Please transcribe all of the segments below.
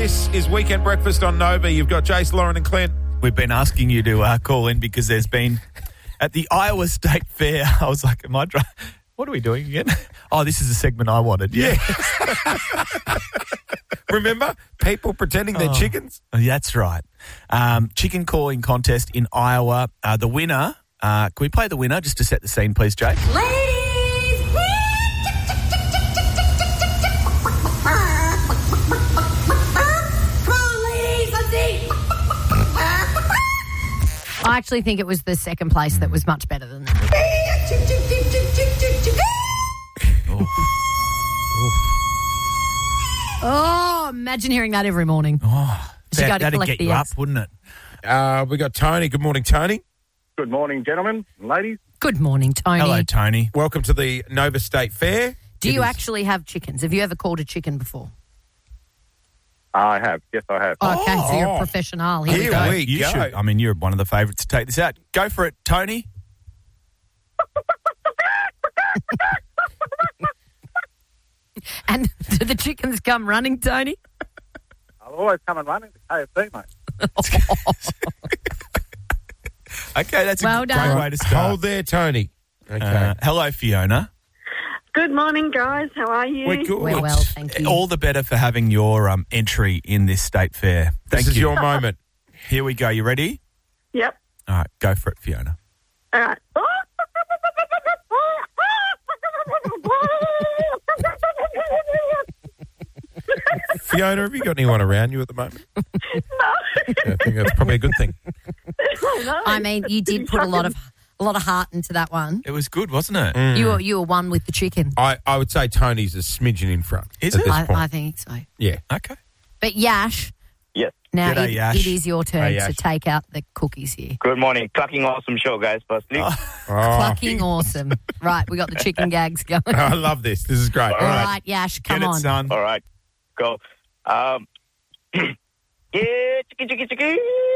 This is Weekend Breakfast on Nova. You've got Jace, Lauren and Clint. We've been asking you to call in because there's been, at the Iowa State Fair, I was like, what are we doing again? Oh, this is a segment I wanted. Yeah. Remember? People pretending they're chickens? That's right. Chicken calling contest in Iowa. The winner, can we play the winner just to set the scene, please, Jake? I actually think it was the second place that was much better than that. Oh, imagine hearing that every morning. Oh, that'd get you up, wouldn't it? We got Tony. Good morning, Tony. Good morning, gentlemen and ladies. Good morning, Tony. Hello, Tony. Welcome to the Nova State Fair. Do you actually have chickens? Have you ever called a chicken before? I have. Yes, I have. Okay, so you're a professional. Here we go. You should. I mean, you're one of the favourites to take this out. Go for it, Tony. And do the chickens come running, Tony? I'll always come and run into KFC, mate. Okay, that's Well a done. great way to start. Hold there, Tony. Okay. Hello, Fiona. Good morning, guys. How are you? We're good. We're well, thank you. All the better for having your entry in this state fair. Thank This is you. your moment. Here we go. You ready? Yep. All right, go for it, Fiona. All right. Fiona, have you got anyone around you at the moment? No. I think that's probably a good thing. I mean, you did put a lot of heart into that one. It was good, wasn't it? You were one with the chicken. I would say Tony's a smidgen in front. Is at it? this I point. think so. Yeah. Okay. But Yash, Yes. now G'day, Yash. it is your turn Hey, to Yash. take out the cookies here. Good morning. Clucking awesome show, guys, firstly. Fucking awesome. Right, we got the chicken gags going. I love this. This is great. All right, Yash, come Get it, on. son. All right. Go. Yeah, chicky.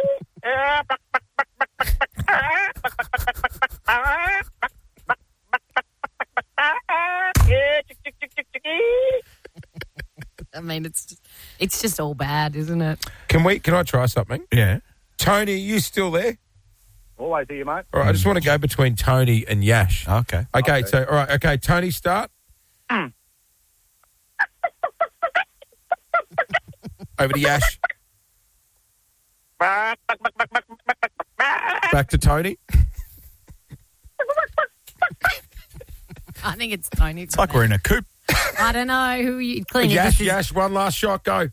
Yeah, chicky. I mean, it's just all bad, isn't it? Can I try something? Yeah. Tony, are you still there? Always here, mate. All right, I just want to go between Tony and Yash. Okay. Okay, so, all right, okay, Tony, start. Over to Yash. Back to Tony. I think it's Tony. It's like we're in a coop. I don't know who you clean. Yash, one last shot, go.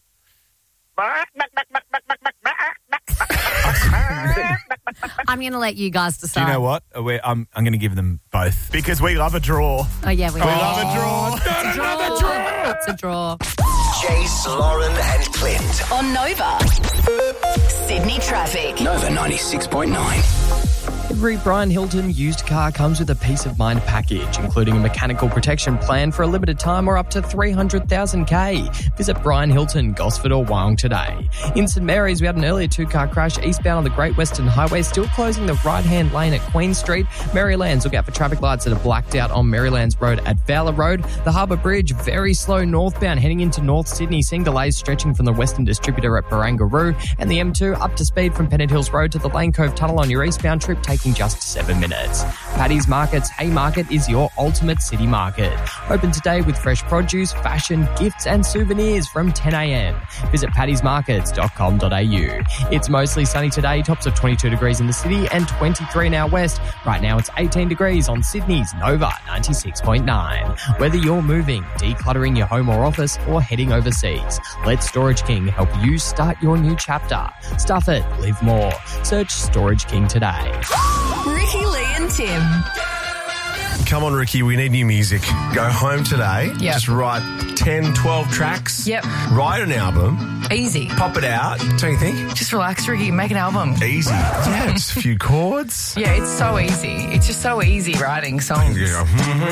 I'm going to let you guys Do decide. you know what? I'm going to give them both because we love a draw. Oh, yeah, we love a draw. It's a draw. It's a draw. Jace, Lauren and Clint. On Nova. Sydney traffic. Nova 96.9. Every Brian Hilton used car comes with a peace of mind package, including a mechanical protection plan for a limited time or up to 300,000K. Visit Brian Hilton, Gosford or Wyong today. In St Mary's, we had an earlier two-car crash eastbound on the Great Western Highway, still closing the right-hand lane at Queen Street. Marylands, look out for traffic lights that are blacked out on Marylands Road at Fowler Road. The Harbour Bridge, very slow northbound, heading into North Sydney, seeing delays stretching from the Western Distributor at Barangaroo. And the M2 up to speed from Pennant Hills Road to the Lane Cove Tunnel on your eastbound trip, taking just 7 minutes. Paddy's Market's Haymarket is your ultimate city market. Open today with fresh produce, fashion, gifts and souvenirs from 10 a.m. Visit paddysmarkets.com.au. It's mostly sunny today, tops of 22 degrees in the city and 23 in our west. Right now it's 18 degrees on Sydney's Nova 96.9. Whether you're moving, decluttering your home or office or heading overseas, let Storage King help you start your new chapter. Stuff it, live more. Search Storage King today. Ricky, Lee and Tim. Come on, Ricky, we need new music. Go home today. Yep. Just write 10, 12 tracks. Yep. Write an album. Easy. Pop it out. Don't you think? Just relax, Ricky. Make an album. Easy. Yeah, just a few chords. Yeah, it's so easy. It's just so easy writing songs. Yeah.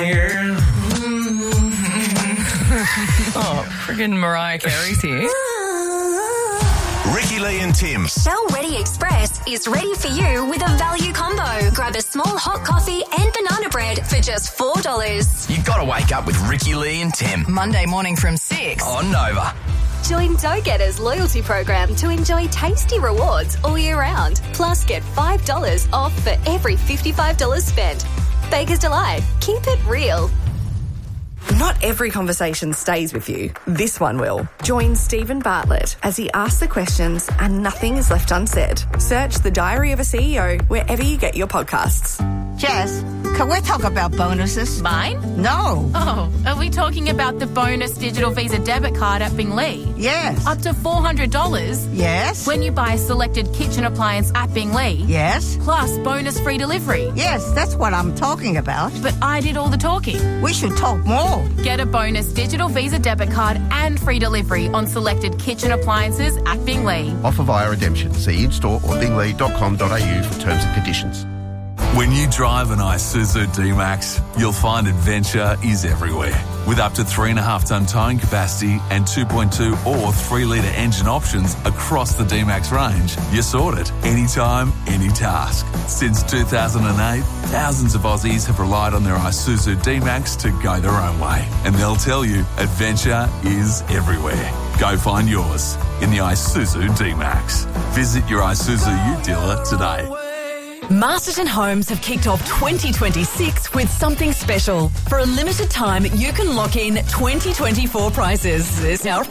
Oh, friggin' Mariah Carey's here. Ricky, Lee and Tim. Shell Ready Express is ready for you with a value combo. Grab a small hot coffee and banana bread for just $4. You got to wake up with Ricky, Lee and Tim. Monday morning from 6. On Nova. Join Dough Getters loyalty program to enjoy tasty rewards all year round. Plus, get $5 off for every $55 spent. Baker's Delight. Keep it real. Not every conversation stays with you. This one will. Join Stephen Bartlett as he asks the questions and nothing is left unsaid. Search The Diary of a CEO wherever you get your podcasts. Jess, can we talk about bonuses? Mine? No. Oh, are we talking about the bonus digital Visa debit card at Binglee? Yes. Up to $400? Yes. When you buy a selected kitchen appliance at Binglee? Yes. Plus bonus free delivery? Yes, that's what I'm talking about. But I did all the talking. We should talk more. Get a bonus digital Visa debit card and free delivery on selected kitchen appliances at Binglee. Offer via redemption. See in-store or binglee.com.au for terms and conditions. When you drive an Isuzu D-Max, you'll find adventure is everywhere. With up to 3.5-tonne towing capacity and 2.2 or 3-litre engine options across the D-Max range, you're sorted. Anytime, any task. Since 2008, thousands of Aussies have relied on their Isuzu D-Max to go their own way. And they'll tell you, adventure is everywhere. Go find yours in the Isuzu D-Max. Visit your Isuzu Ute dealer today. Masterton Homes have kicked off 2026 with something special. For a limited time, you can lock in 2024 prices. There's now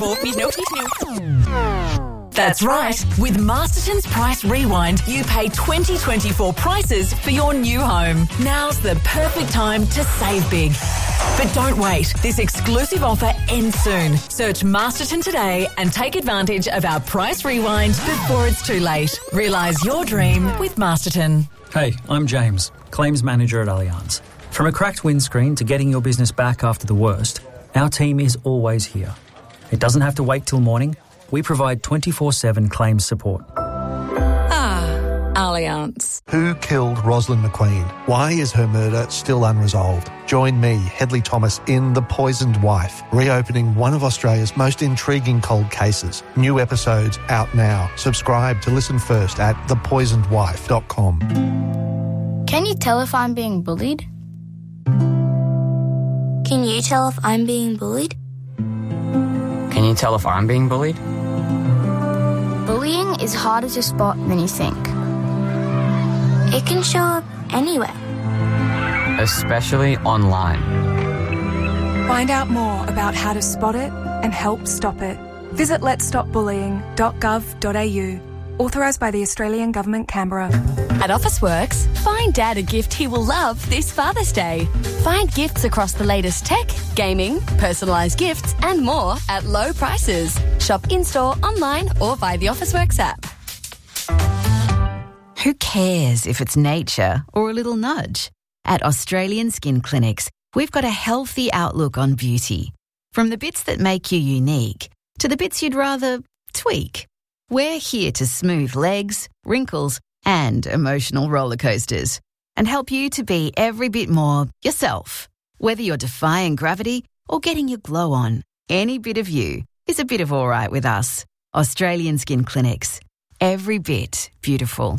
That's right. With Masterton's Price Rewind, you pay 2024 prices for your new home. Now's the perfect time to save big. But don't wait. This exclusive offer ends soon. Search Masterton today and take advantage of our Price Rewind before it's too late. Realise your dream with Masterton. Hey, I'm James, Claims Manager at Allianz. From a cracked windscreen to getting your business back after the worst, our team is always here. It doesn't have to wait till morning. We provide 24/7 claims support. Allianz. Who killed Rosalind McQueen? Why is her murder still unresolved? Join me, Hedley Thomas, in The Poisoned Wife, reopening one of Australia's most intriguing cold cases. New episodes out now. Subscribe to listen first at thepoisonedwife.com. Can you tell if I'm being bullied? Can you tell if I'm being bullied? Can you tell if I'm being bullied? Bullying is harder to spot than you think. It can show up anywhere. Especially online. Find out more about how to spot it and help stop it. Visit letsstopbullying.gov.au. Authorised by the Australian Government, Canberra. At Officeworks, find Dad a gift he will love this Father's Day. Find gifts across the latest tech, gaming, personalised gifts and more at low prices. Shop in-store, online or via the Officeworks app. Who cares if it's nature or a little nudge? At Australian Skin Clinics, we've got a healthy outlook on beauty. From the bits that make you unique to the bits you'd rather tweak. We're here to smooth legs, wrinkles, and emotional roller coasters and help you to be every bit more yourself. Whether you're defying gravity or getting your glow on, any bit of you is a bit of all right with us. Australian Skin Clinics. Every bit beautiful.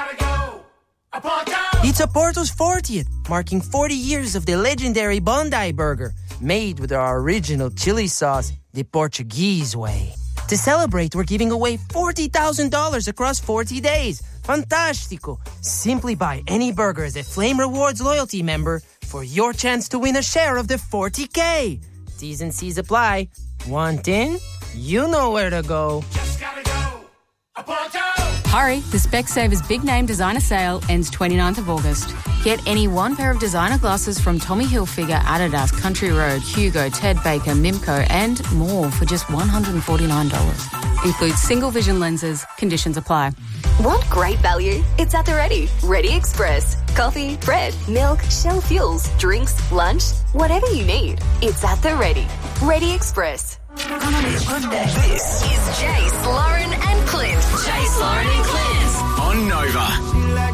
It's Oporto's 40th, marking 40 years of the legendary Bondi Burger, made with our original chili sauce, the Portuguese way. To celebrate, we're giving away $40,000 across 40 days. Fantástico! Simply buy any burger as a Flame Rewards loyalty member for your chance to win a share of the $40K. T's and C's apply. Want in? You know where to go. Just gotta go. Hurry, the Specsavers Big Name Designer Sale ends 29th of August. Get any one pair of designer glasses from Tommy Hilfiger, Adidas, Country Road, Hugo, Ted Baker, Mimco and more for just $149. Includes single vision lenses. Conditions apply. Want great value? It's at the Ready. Ready Express. Coffee, bread, milk, Shell fuels, drinks, lunch, whatever you need. It's at the Ready. Ready Express. This is Jace, Lauren and Clint. Jace, Lauren and Clint. On Nova.